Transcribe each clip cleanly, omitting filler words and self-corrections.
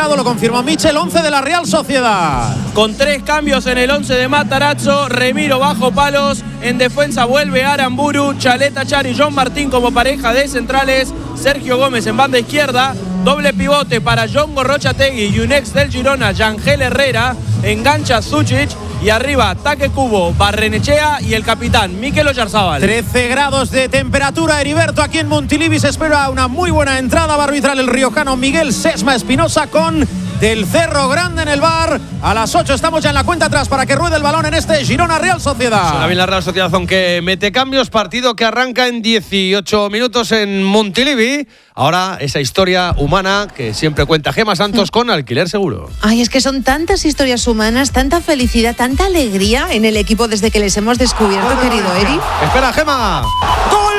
lesionado, lo confirmó Michel, 11 de la Real Sociedad. Con 3 cambios en el 11 de Matarazzo, Remiro bajo palos, en defensa vuelve Aramburu, Chaleta Char y John Martín como pareja de centrales, Sergio Gómez en banda izquierda, doble pivote para John Gorrochategui y un ex del Girona, Yangel Herrera, engancha Zucic y arriba Taque Cubo, Barrenechea y el capitán Mikel Oyarzábal. 13 grados de temperatura, Heriberto, aquí en Montilivi se espera una muy buena entrada, va a arbitrar el riojano Miguel Sesma Espinosa con del Cerro Grande en el bar. A las 8 estamos ya en la cuenta atrás para que ruede el balón en este Girona Real Sociedad. Suena bien la Real Sociedad, aunque mete cambios. Partido que arranca en 18 minutos en Montilivi. Ahora esa historia humana que siempre cuenta Gemma Santos con Alquiler Seguro. Ay, es que son tantas historias humanas, tanta felicidad, tanta alegría en el equipo desde que les hemos descubierto, querido Eri. Espera, Gemma. ¡Gol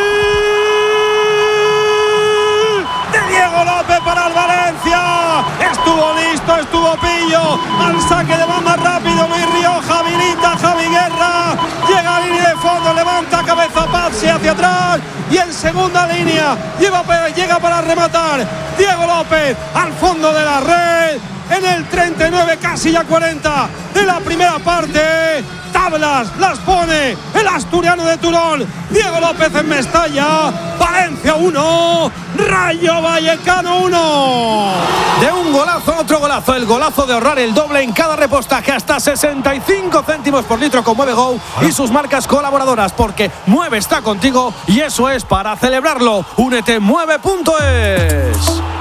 de Diego López para el Valencia! Estuvo listo, estuvo pillo. Al saque de banda rápido, Luis Rioja habilita a Javi Guerra. Llega a línea de fondo, levanta cabeza Pazzi hacia atrás. Y en segunda línea llega para rematar Diego López al fondo de la red. En el 39, casi ya 40 de la primera parte. Tablas las pone el asturiano de Turón, Diego López en Mestalla. Valencia 1, Rayo Vallecano 1. De un golazo a otro golazo, el golazo de ahorrar el doble en cada repostaje, hasta 65 céntimos por litro con Mueve Go y sus marcas colaboradoras, porque Mueve está contigo y eso es para celebrarlo. Únete, mueve.es.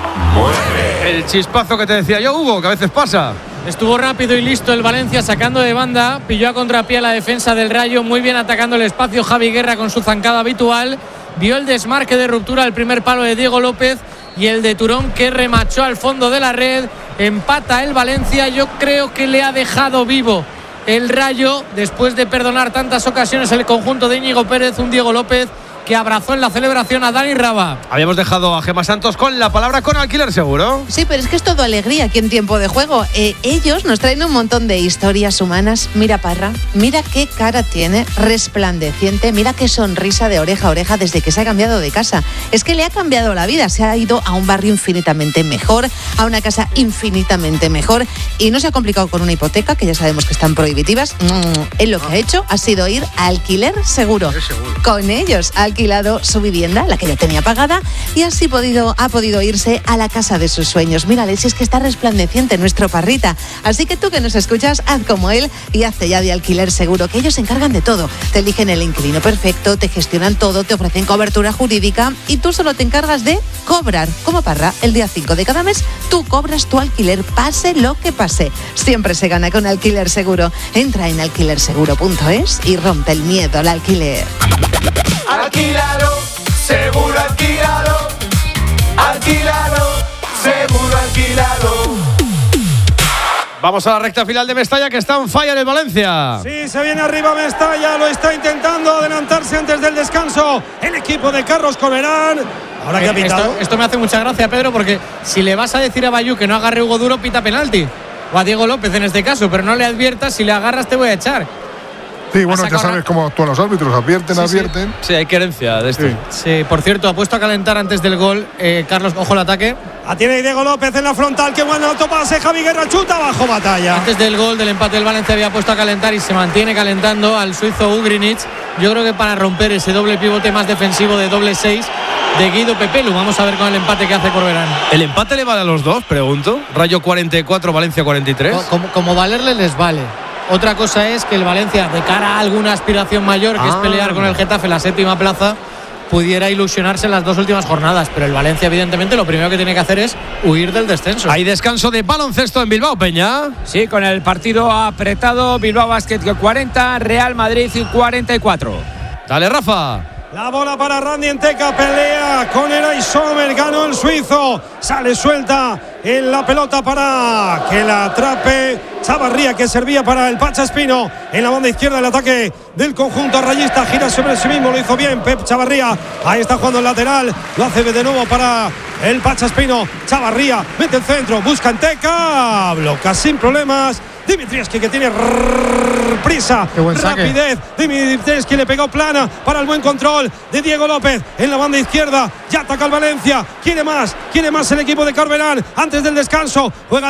Mueve. El chispazo que te decía yo, Hugo, que a veces pasa. Estuvo rápido y listo el Valencia sacando de banda, pilló a contrapié la defensa del Rayo, muy bien atacando el espacio Javi Guerra con su zancada habitual, vio el desmarque de ruptura al primer palo de Diego López y el de Turón que remachó al fondo de la red. Empata el Valencia, yo creo que le ha dejado vivo el Rayo después de perdonar tantas ocasiones el conjunto de Íñigo Pérez, un Diego López que abrazó en la celebración a Dani Raba. Habíamos dejado a Gemma Santos con la palabra con Alquiler Seguro. Sí, pero es que es todo alegría aquí en tiempo de juego. Ellos nos traen un montón de historias humanas. Mira Parra, mira qué cara tiene, resplandeciente, mira qué sonrisa de oreja a oreja desde que se ha cambiado de casa. Es que le ha cambiado la vida, se ha ido a un barrio infinitamente mejor, a una casa infinitamente mejor y no se ha complicado con una hipoteca, que ya sabemos que están prohibitivas. Él lo que ha hecho ha sido ir a Alquiler Seguro. Con ellos ha alquilado su vivienda, la que ya tenía pagada, y así ha podido irse a la casa de sus sueños. Mírale, si es que está resplandeciente nuestro Parrita. Así que tú que nos escuchas, haz como él y hazte ya de Alquiler Seguro, que ellos se encargan de todo. Te eligen el inquilino perfecto, te gestionan todo, te ofrecen cobertura jurídica y tú solo te encargas de cobrar. Como Parra, el día 5 de cada mes, tú cobras tu alquiler, pase lo que pase. Siempre se gana con Alquiler Seguro. Entra en alquilerseguro.es y rompe el miedo al alquiler. Alquílalo, seguro alquílalo. Alquílalo, seguro alquílalo. Vamos a la recta final de Mestalla, que está en falla en el Valencia. Sí, se viene arriba Mestalla, lo está intentando adelantarse antes del descanso el equipo de Carlos Corberán. Ahora que ha pitado. Esto me hace mucha gracia, Pedro, porque si le vas a decir a Bayú que no agarre Hugo Duro, pita penalti. O a Diego López en este caso, pero no le adviertas, si le agarras te voy a echar. Sí, bueno, ya sabes cómo actúan los árbitros, advierten. Sí, hay querencia de esto. Sí, por cierto, ha puesto a calentar antes del gol Carlos, ojo el ataque. Tiene Diego López en la frontal, qué bueno autopase, Javi Guerra chuta abajo, batalla. Antes del gol del empate del Valencia había puesto a calentar y se mantiene calentando al suizo Ugrinic. Yo creo que para romper ese doble pivote más defensivo de doble 6 de Guido Pepelu. Vamos a ver con el empate que hace Corberán. ¿El empate le vale a los dos? Pregunto. Rayo 44, Valencia 43. Como valerle les vale. Otra cosa es que el Valencia, de cara a alguna aspiración mayor, que es pelear con el Getafe en la 7ª plaza, pudiera ilusionarse en las 2 últimas jornadas. Pero el Valencia, evidentemente, lo primero que tiene que hacer es huir del descenso. Hay descanso de baloncesto en Bilbao, Peña. Sí, con el partido apretado. Bilbao Basket 40, Real Madrid 44. Dale, Rafa. La bola para Randy Enteca, pelea con Eray Sommer, ganó el suizo, sale suelta en la pelota para que la atrape Chavarría, que servía para el Pacha Espino en la banda izquierda. El ataque del conjunto rayista gira sobre sí mismo, lo hizo bien Pep Chavarría, ahí está jugando el lateral, lo hace de nuevo para el Pacha Espino. Chavarría mete el centro, busca Enteca, bloca sin problemas Dimitrievski, que tiene prisa, rapidez. Dimitrievski le pegó plana para el buen control de Diego López en la banda izquierda. Ya ataca el Valencia, quiere más el equipo de Corberán antes del descanso. Juega